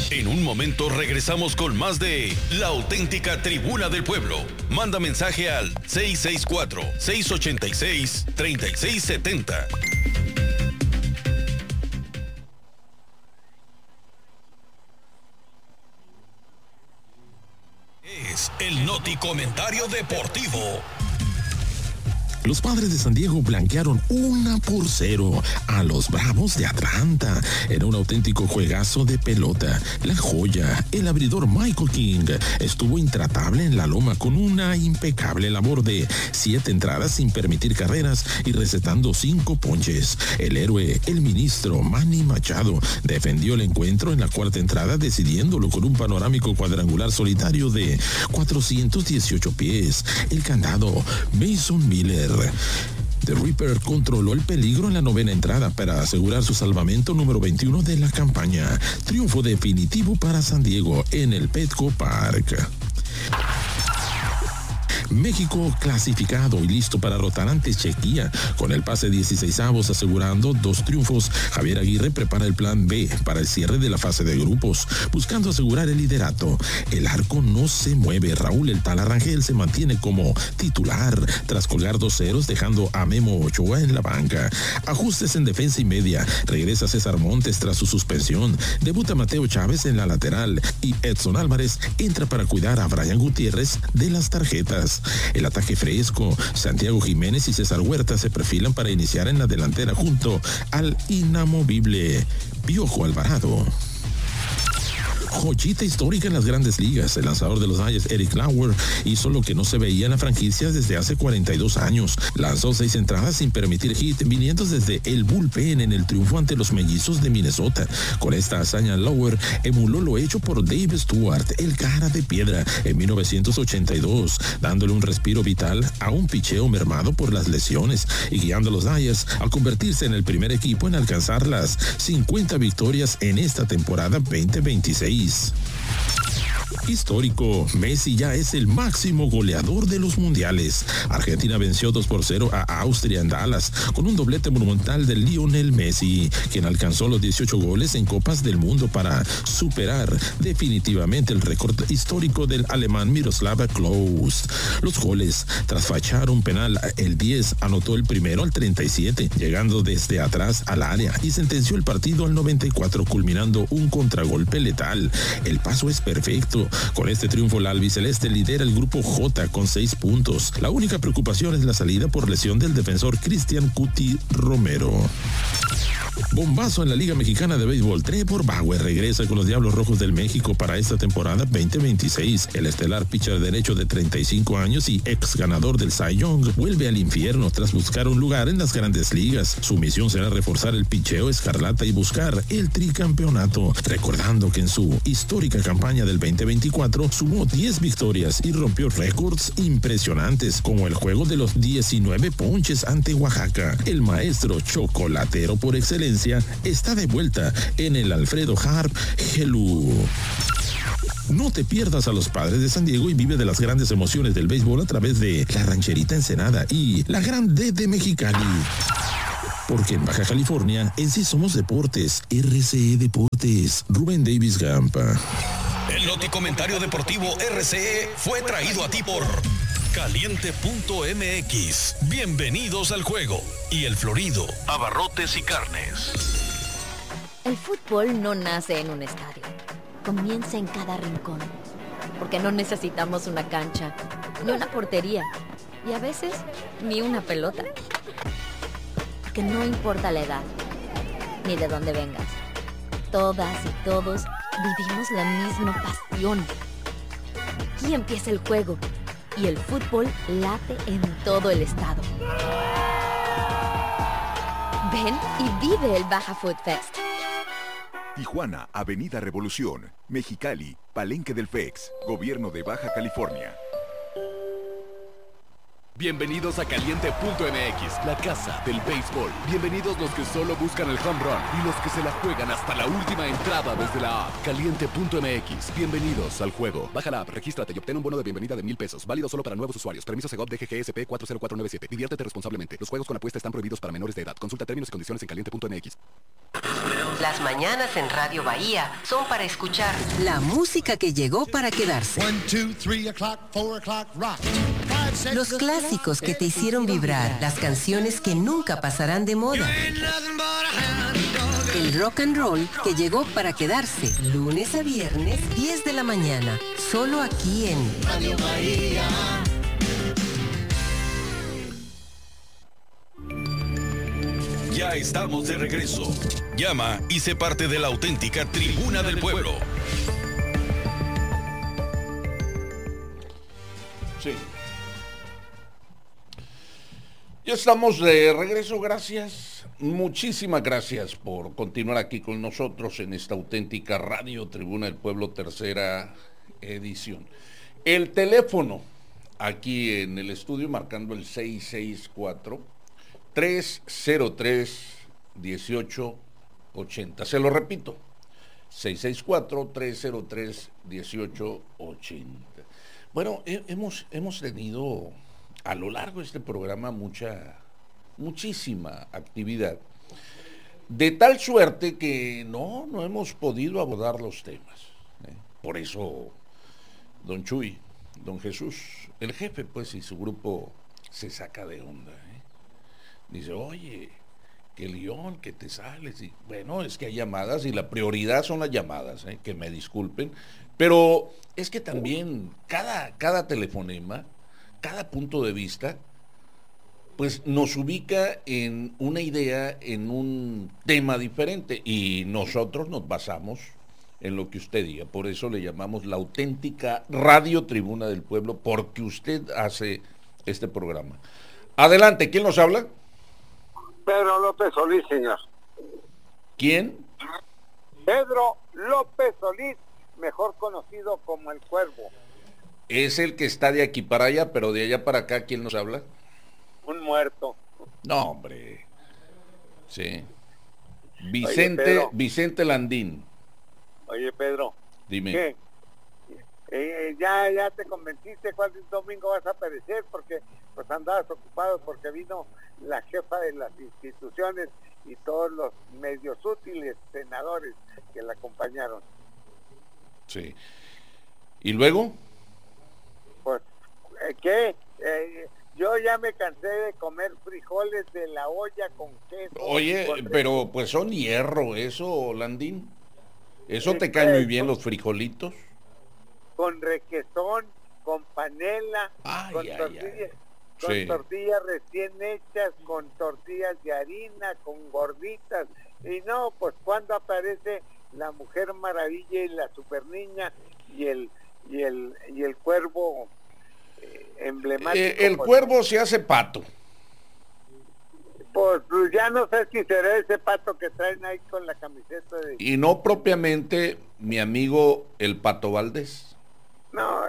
En un momento regresamos con más de La Auténtica Tribuna del Pueblo. Manda mensaje al 664-686-3670. Es el Noti Comentario Deportivo. Los Padres de San Diego blanquearon 1-0 a los Bravos de Atlanta. Era un auténtico juegazo de pelota. La joya, el abridor Michael King, estuvo intratable en la loma con una impecable labor de 7 entradas sin permitir carreras y recetando 5 ponches. El héroe, el ministro Manny Machado, defendió el encuentro en la cuarta entrada, decidiéndolo con un panorámico cuadrangular solitario de 418 pies. El candado, Mason Miller. The Reaper controló el peligro en la novena entrada para asegurar su salvamento número 21 de la campaña. Triunfo definitivo para San Diego en el Petco Park. México clasificado y listo para rotar ante Chequia. Con el pase 16avos asegurando 2 triunfos, Javier Aguirre prepara el plan B para el cierre de la fase de grupos, buscando asegurar el liderato. El arco no se mueve. Raúl El Tala Rangel se mantiene como titular tras colgar 2 ceros, dejando a Memo Ochoa en la banca. Ajustes en defensa y media. Regresa César Montes tras su suspensión. Debuta Mateo Chávez en la lateral y Edson Álvarez entra para cuidar a Brian Gutiérrez de las tarjetas. El ataque fresco, Santiago Jiménez y César Huerta se perfilan para iniciar en la delantera junto al inamovible Piojo Alvarado. Joyita histórica en las grandes ligas. El lanzador de los Dodgers, Eric Lauer, hizo lo que no se veía en la franquicia desde hace 42 años. Lanzó 6 entradas sin permitir hit, viniendo desde el bullpen en el triunfo ante los Mellizos de Minnesota. Con esta hazaña, Lauer emuló lo hecho por Dave Stewart, el cara de piedra, en 1982, dándole un respiro vital a un picheo mermado por las lesiones y guiando a los Dodgers a convertirse en el primer equipo en alcanzar las 50 victorias en esta temporada 2026. Histórico, Messi ya es el máximo goleador de los mundiales. Argentina venció 2-0 a Austria en Dallas con un doblete monumental de Lionel Messi, quien alcanzó los 18 goles en Copas del Mundo para superar definitivamente el récord histórico del alemán Miroslav Klose. Los goles, tras fachar un penal, el 10 anotó el primero al 37, llegando desde atrás al área y sentenció el partido al 94, culminando un contragolpe letal. El paso es perfecto. Con este triunfo, la albiceleste lidera el grupo J con 6 puntos. La única preocupación es la salida por lesión del defensor Cristian Cuti Romero. Bombazo en la Liga Mexicana de Béisbol. Trevor Bauer regresa con los Diablos Rojos del México para esta temporada 2026. El estelar pitcher derecho de 35 años y ex ganador del Cy Young vuelve al infierno tras buscar un lugar en las grandes ligas. Su misión será reforzar el picheo escarlata y buscar el tricampeonato. Recordando que en su histórica campaña del 2024 sumó 10 victorias y rompió récords impresionantes, como el juego de los 19 ponches ante Oaxaca. El maestro chocolatero por excelencia está de vuelta en el Alfredo Harp Helú. No te pierdas a los Padres de San Diego y vive de las grandes emociones del béisbol a través de la Rancherita Ensenada y la Gran D de Mexicali. Porque en Baja California, en sí somos deportes. RCE Deportes. Rubén Davis Gampa. El Noti Comentario Deportivo RCE fue traído a ti por Caliente.mx. Bienvenidos al juego. Y El Florido, abarrotes y carnes. El fútbol no nace en un estadio. Comienza en cada rincón. Porque no necesitamos una cancha, ni una portería, y a veces ni una pelota. Porque no importa la edad, ni de dónde vengas. Todas y todos vivimos la misma pasión. Aquí empieza el juego. Y el fútbol late en todo el estado. Ven y vive el Baja Food Fest. Tijuana, Avenida Revolución. Mexicali, Palenque del FEX. Gobierno de Baja California. Bienvenidos a Caliente.mx, la casa del béisbol. Bienvenidos los que solo buscan el home run y los que se la juegan hasta la última entrada desde la app. Caliente.mx, bienvenidos al juego. Baja la app, regístrate y obtén un bono de bienvenida de $1,000. Válido solo para nuevos usuarios. Permiso Segov DGGSP 40497. Diviértete responsablemente. Los juegos con apuesta están prohibidos para menores de edad. Consulta términos y condiciones en Caliente.mx. Las mañanas en Radio Bahía son para escuchar la música que llegó para quedarse. 1, 2, 3 o'clock, 4 o'clock, rock. Los clásicos que te hicieron vibrar, las canciones que nunca pasarán de moda. El rock and roll que llegó para quedarse, lunes a viernes, 10 de la mañana, solo aquí en Radio Bahía. Ya estamos de regreso. Llama y sé parte de la auténtica Tribuna del Pueblo. Sí. Ya estamos de regreso, gracias. Muchísimas gracias por continuar aquí con nosotros en esta auténtica Radio Tribuna del Pueblo, tercera edición. El teléfono aquí en el estudio, marcando el 664-303-1880. Se lo repito, 664-303-1880. Bueno, hemos tenido a lo largo de este programa muchísima actividad, de tal suerte que no hemos podido abordar los temas. Por eso, don Chuy, don Jesús, el jefe, pues, y su grupo se saca de onda. Dice, oye, que León, que te sales. Y bueno, es que hay llamadas y la prioridad son las llamadas, que me disculpen, pero es que también cada telefonema, cada punto de vista, pues nos ubica en una idea, en un tema diferente, y nosotros nos basamos en lo que usted diga. Por eso le llamamos la auténtica Radio Tribuna del Pueblo, porque usted hace este programa. Adelante, ¿quién nos habla? Pedro López Solís, señor. ¿Quién? Pedro López Solís, mejor conocido como El Cuervo. Es el que está de aquí para allá, pero de allá para acá, ¿quién nos habla? Un muerto. No, hombre. Sí. Vicente, Oye, Vicente Landín. Oye, Pedro. Dime. ¿Qué? Ya te convenciste cuál domingo vas a aparecer, porque pues andabas ocupado, porque vino la jefa de las instituciones y todos los medios útiles senadores que la acompañaron. Sí. ¿Y luego? Pues, ¿qué? Yo ya me cansé de comer frijoles de la olla con queso. Oye, pero pues son hierro eso, Landín. ¿Eso te caen muy bien los frijolitos? Con requesón, con panela, con tortillas recién hechas, con tortillas de harina, con gorditas. Y no, pues cuando aparece la Mujer Maravilla y la Super Niña y el cuervo emblemático. El cuervo se hace pato. Pues ya no sé si será ese pato que traen ahí con la camiseta de... Y no propiamente mi amigo el Pato Valdés. No,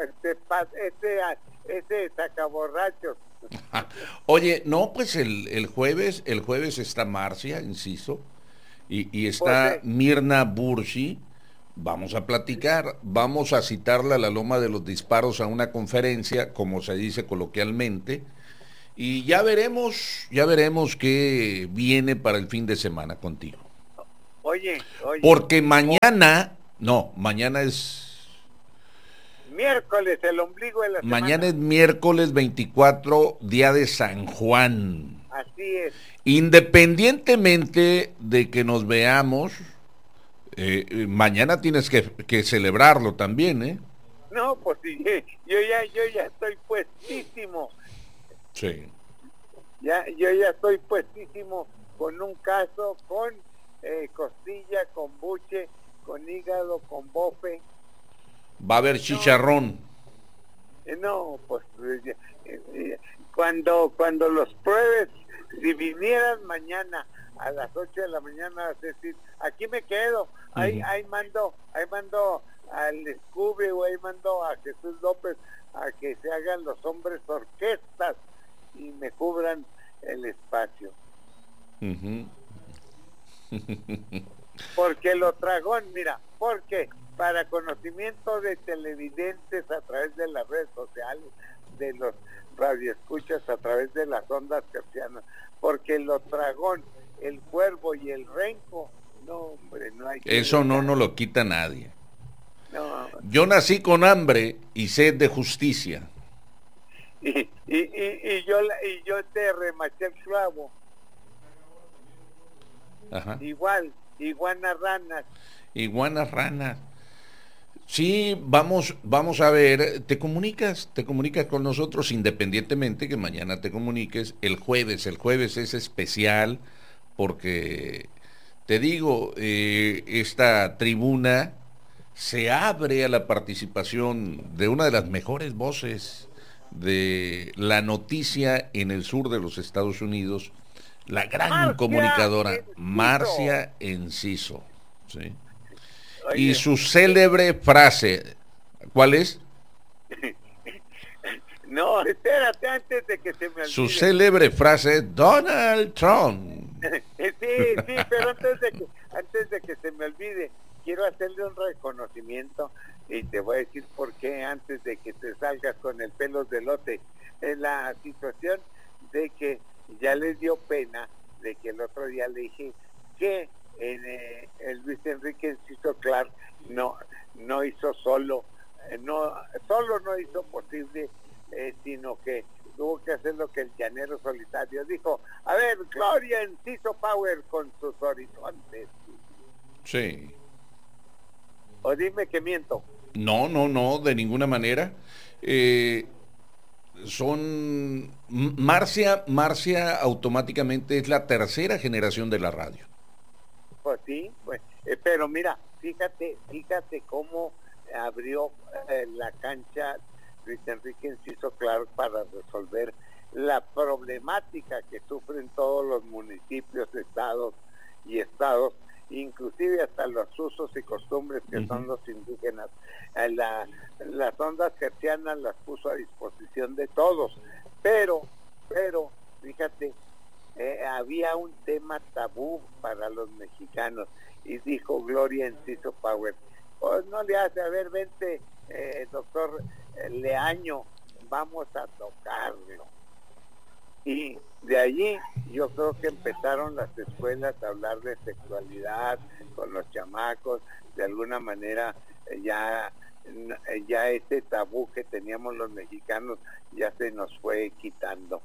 ese sacaborrachos. Oye, no, pues el jueves está Marcia, inciso, y está Pues, Mirna Bursi. Vamos a platicar, vamos a citarla a la Loma de los Disparos a una conferencia, como se dice coloquialmente, y ya veremos qué viene para el fin de semana contigo. Oye. Porque mañana es... Miércoles, el ombligo de la semana. Mañana es miércoles 24, día de San Juan. Así es. Independientemente de que nos veamos, mañana tienes que celebrarlo también, ¿eh? No, pues sí, yo ya estoy puestísimo. Sí. Yo ya estoy puestísimo con un caso, con costilla, con buche, con hígado, con bofe. Va a haber chicharrón. No, pues cuando los pruebes, si vinieran mañana a las 8 de la mañana, es decir, aquí me quedo, ahí mando al Scooby o ahí mando a Jesús López a que se hagan los hombres orquestas y me cubran el espacio. Porque lo tragón, mira, porque para conocimiento de televidentes a través de las redes sociales, de los radioescuchas a través de las ondas hertzianas, porque lo tragón, el cuervo y el renco, no hombre, no hay que eso no nos lo quita nadie. No. Yo nací con hambre y sed de justicia. Y yo te remaché el clavo. Ajá. Igual, iguanas ranas. Sí, vamos a ver, te comunicas con nosotros independientemente que mañana te comuniques. El jueves es especial porque, te digo, esta tribuna se abre a la participación de una de las mejores voces de la noticia en el sur de los Estados Unidos, la gran comunicadora Marcia Enciso, ¿sí? Oye, y su célebre frase, ¿cuál es? No, espérate, antes de que se me olvide. Su célebre frase, Donald Trump. Sí, pero antes de que se me olvide, quiero hacerle un reconocimiento y te voy a decir por qué antes de que te salgas con el pelo de lote. En la situación de que ya les dio pena, de que el otro día le dije que el Luis Enrique Enciso Clark no hizo solo no hizo posible, sino que tuvo que hacer lo que el llanero solitario dijo. A ver, Gloria Enciso Power con sus horizontes. Sí. O dime que miento. No, de ninguna manera. Marcia automáticamente es la tercera generación de la radio. Pues sí, pues, pero mira, fíjate cómo abrió la cancha Luis Enrique Enciso Clark para resolver la problemática que sufren todos los municipios, estados, inclusive hasta los usos y costumbres que son los indígenas. Las ondas hertzianas las puso a disposición de todos, pero fíjate, había un tema tabú para los mexicanos y dijo Gloria Enciso Power, pues no le hace, a ver, vente, doctor Leaño, vamos a tocarlo. Y de allí yo creo que empezaron las escuelas a hablar de sexualidad con los chamacos, de alguna manera ya ese tabú que teníamos los mexicanos ya se nos fue quitando.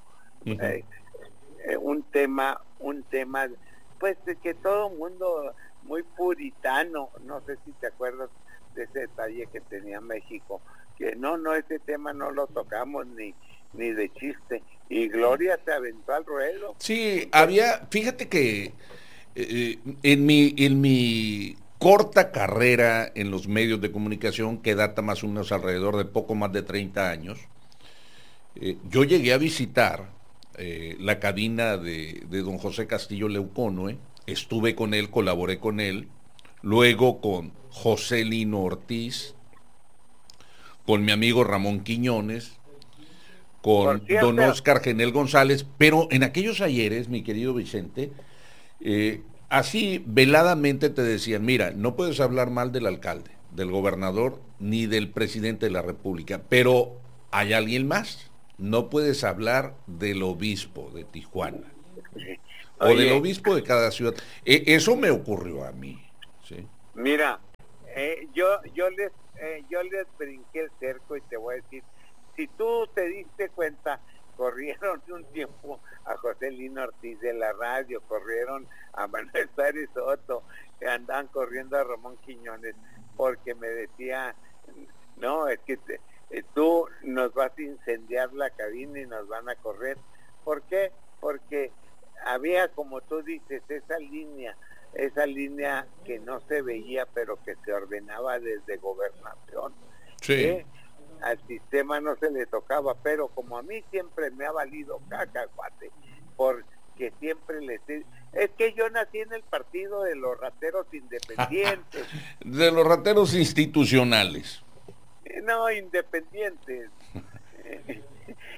Un tema pues de que todo el mundo muy puritano, no sé si te acuerdas de ese detalle que tenía México, que no, ese tema no lo tocamos ni de chiste, y Gloria se aventó al ruedo. Sí, fíjate que en mi corta carrera en los medios de comunicación, que data más o menos alrededor de poco más de 30 años, yo llegué a visitar la cabina de don José Castillo Leuconoe, estuve con él, colaboré con él, luego con José Lino Ortiz, con mi amigo Ramón Quiñones, con don Oscar Genel González, pero en aquellos ayeres, mi querido Vicente, así veladamente te decían, mira, no puedes hablar mal del alcalde, del gobernador, ni del presidente de la República, pero hay alguien más, no puedes hablar del obispo de Tijuana, o del obispo de cada ciudad. Eso me ocurrió a mí, ¿sí? Mira, yo les brinqué el cerco y te voy a decir, si tú te diste cuenta, corrieron un tiempo a José Lino Ortiz de la radio, corrieron a Manuel Pérez Soto, que andaban corriendo a Ramón Quiñones, porque me decía, no, es que tú nos vas a incendiar la cabina y nos van a correr. ¿Por qué? Porque había, como tú dices, esa línea que no se veía, pero que se ordenaba desde gobernación. Sí. Al sistema no se le tocaba, pero como a mí siempre me ha valido cacahuate, porque siempre es que yo nací en el partido de los rateros independientes. De los rateros institucionales. No, independientes.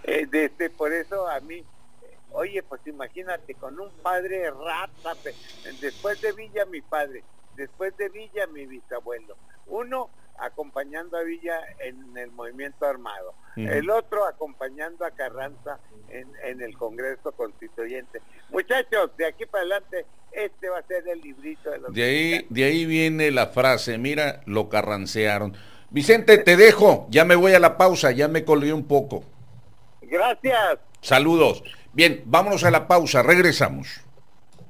Por eso a mí, oye, pues imagínate, con un padre rata, después de Villa mi padre, después de Villa mi bisabuelo, uno acompañando a Villa en el movimiento armado, el otro acompañando a Carranza en el Congreso Constituyente. Muchachos, de aquí para adelante, este va a ser el librito de los de ahí viene la frase, mira, lo carrancearon. Vicente, te dejo, ya me voy a la pausa, ya me colgué un poco. Gracias. Saludos. Bien, vámonos a la pausa, regresamos.